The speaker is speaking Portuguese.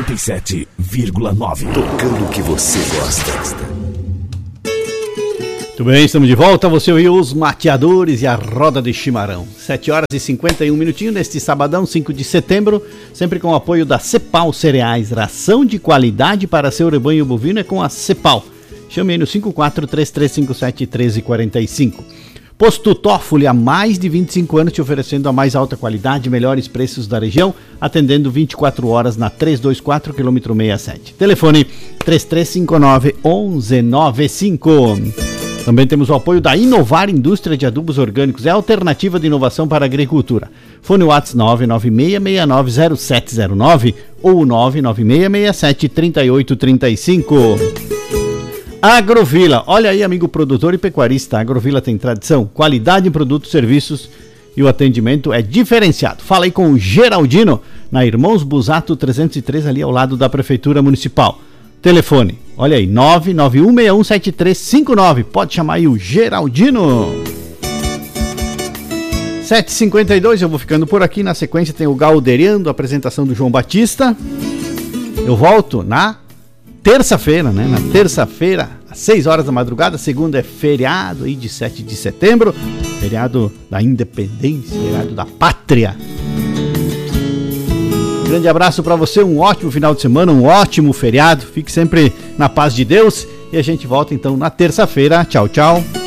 97,9. Tocando o que você gosta. Muito bem, estamos de volta. Você ouviu os Mateadores e a Roda de Chimarrão. 7 horas e 51 minutinhos neste sabadão, 5 de setembro, sempre com o apoio da Cepal Cereais. Ração de qualidade para seu rebanho bovino é com a Cepal. Chame aí no 54-3357-1345. Posto Toffoli, há mais de 25 anos te oferecendo a mais alta qualidade e melhores preços da região, atendendo 24 horas na 324 km 67. Telefone 3359-1195. Também temos o apoio da Inovar Indústria de Adubos Orgânicos, é a alternativa de inovação para a agricultura. Fone WhatsApp 996690709 ou 996673835. Agrovila, olha aí, amigo produtor e pecuarista, a Agrovila tem tradição, qualidade em produtos e serviços e o atendimento é diferenciado. Fala aí com o Geraldino, na Irmãos Busato 303, ali ao lado da Prefeitura Municipal. Telefone, olha aí, 991617359, pode chamar aí o Geraldino. 7h52, eu vou ficando por aqui, na sequência tem o Galderiando, a apresentação do João Batista. Eu volto na terça-feira, né? Na terça-feira, às 6 horas da madrugada. Segunda é feriado aí de 7 de setembro. Feriado da independência, feriado da pátria. Grande abraço para você, um ótimo final de semana, um ótimo feriado. Fique sempre na paz de Deus. E a gente volta então na terça-feira. Tchau, tchau.